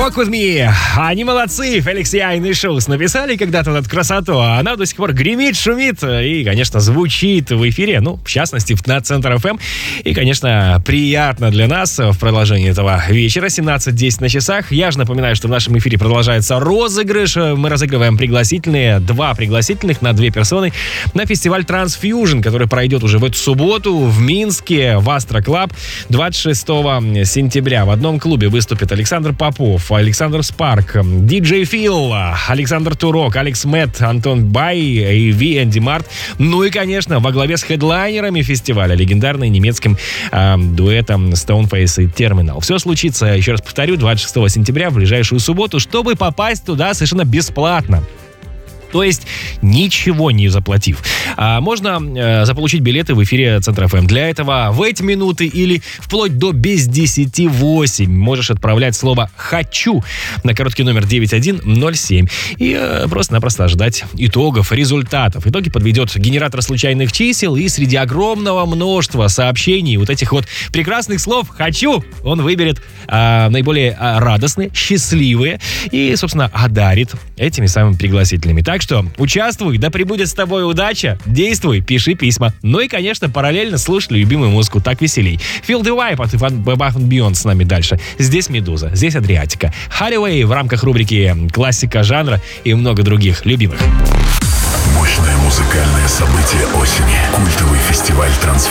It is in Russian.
Walk With Me. Они молодцы. Феликс Яйн и Шоус написали когда-то эту красоту, а она до сих пор гремит, шумит и, конечно, звучит в эфире, в частности, на Центр ФМ. И, конечно, приятно для нас в продолжении этого вечера, 17:10 на часах. Я же напоминаю, что в нашем эфире продолжается розыгрыш. Мы разыгрываем два пригласительных на 2 персоны на фестиваль Transfusion, который пройдет уже в эту субботу в Минске, в Астро Клаб 26 сентября. В одном клубе выступит Александр Попов, Александр Спарк, Диджей Фил, Александр Турок, Алекс Мэтт, Антон Бай, AV, Энди Март. Ну и, конечно, во главе с хедлайнерами фестиваля легендарным немецким дуэтом Stoneface и Terminal. Все случится, еще раз повторю, 26 сентября, в ближайшую субботу, чтобы попасть туда совершенно бесплатно. То есть ничего не заплатив. Можно заполучить билеты в эфире Центр ФМ. Для этого в эти минуты или вплоть до без 10:08 можешь отправлять слово «хочу» на короткий номер 9107 и просто-напросто ждать итогов, результатов. Итоги подведет генератор случайных чисел, и среди огромного множества сообщений вот этих вот прекрасных слов «хочу» он выберет наиболее радостные, счастливые и, собственно, одарит этими самыми пригласительными. Так что участвуй, да пребудет с тобой удача, действуй, пиши письма. Ну и, конечно, параллельно слушай любимую музыку, так веселей. Feel the Vibe от Above and Beyond с нами дальше. Здесь Медуза, здесь Адриатика. Hathaway в рамках рубрики «Классика жанра» и много других любимых. Мощное музыкальное событие осени. Культовый фестиваль Transfusion.